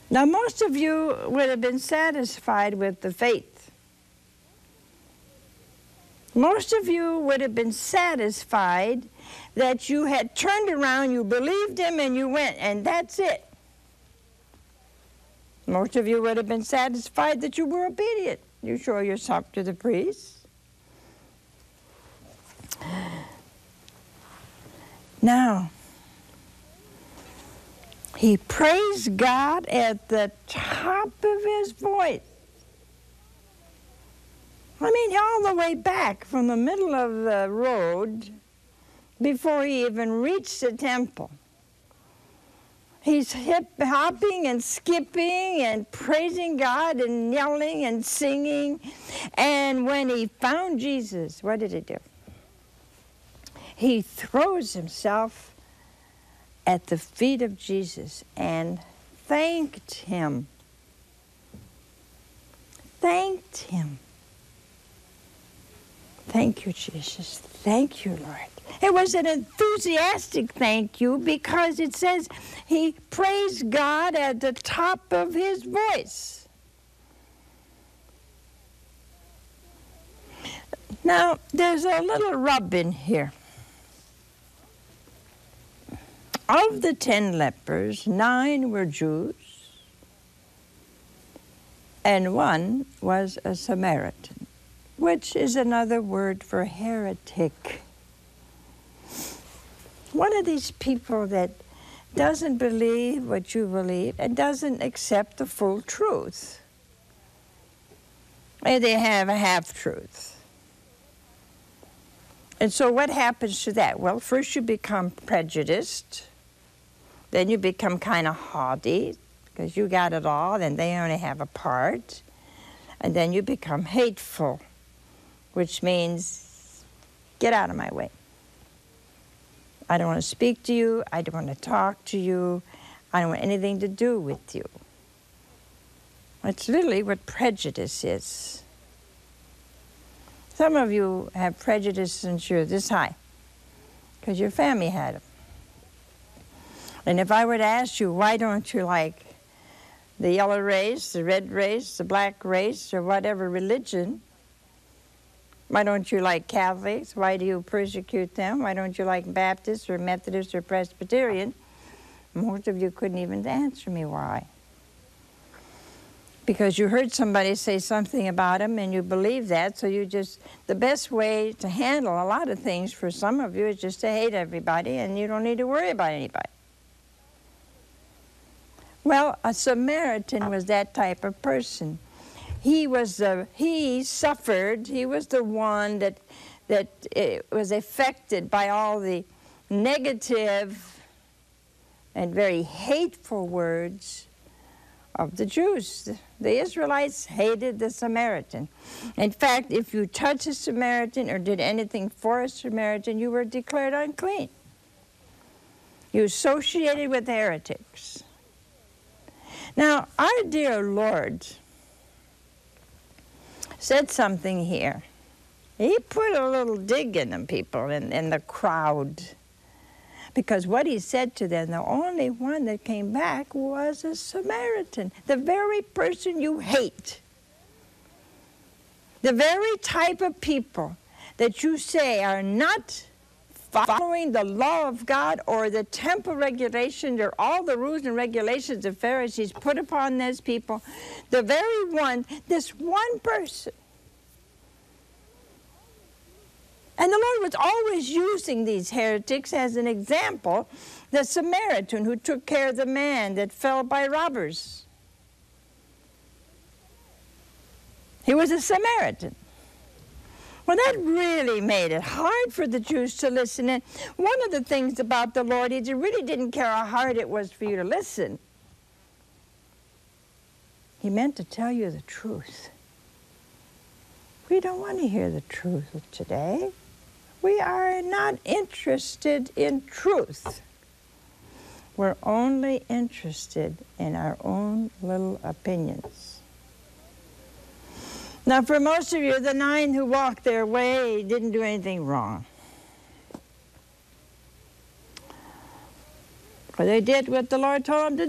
Now, most of you would have been satisfied with the faith. Most of you would have been satisfied that you had turned around, you believed him, and you went, and that's it. Most of you would have been satisfied that you were obedient. You show yourself to the priest. Now, he praised God at the top of his voice. I mean, all the way back from the middle of the road before he even reached the temple. He's hopping and skipping and praising God and yelling and singing. And when he found Jesus, what did he do? He throws himself at the feet of Jesus and thanked him. Thanked him. Thank you, Jesus. Thank you, Lord. It was an enthusiastic thank you because it says he praised God at the top of his voice. Now, there's a little rub in here. Of the 10 lepers, 9 were Jews, and 1 was a Samaritan, which is another word for heretic. One of these people that doesn't believe what you believe and doesn't accept the full truth. And they have a half-truth. And so what happens to that? Well, first you become prejudiced. Then you become kind of haughty because you got it all and they only have a part. And then you become hateful, which means get out of my way. I don't want to speak to you. I don't want to talk to you. I don't want anything to do with you. That's literally what prejudice is. Some of you have prejudice since you're this high because your family had them. And if I were to ask you, why don't you like the yellow race, the red race, the black race, or whatever religion, why don't you like Catholics? Why do you persecute them? Why don't you like Baptists or Methodists or Presbyterian? Most of you couldn't even answer me why. Because you heard somebody say something about them and you believe that, so you just, the best way to handle a lot of things for some of you is just to hate everybody and you don't need to worry about anybody. Well, a Samaritan was that type of person. He suffered. He was the one that was affected by all the negative and very hateful words of the Jews. The Israelites hated the Samaritan. In fact, if you touched a Samaritan or did anything for a Samaritan, you were declared unclean. You associated with heretics. Now, our dear Lord said something here. He put a little dig in them people, in the crowd. Because what he said to them, the only one that came back was a Samaritan, the very person you hate. The very type of people that you say are not following the law of God or the temple regulations or all the rules and regulations the Pharisees put upon those people, the very one, this one person. And the Lord was always using these heretics as an example. The Samaritan who took care of the man that fell by robbers. He was a Samaritan. Well, that really made it hard for the Jews to listen. And one of the things about the Lord is he really didn't care how hard it was for you to listen. He meant to tell you the truth. We don't want to hear the truth today. We are not interested in truth. We're only interested in our own little opinions. Now, for most of you, the 9 who walked their way didn't do anything wrong. But they did what the Lord told them to do.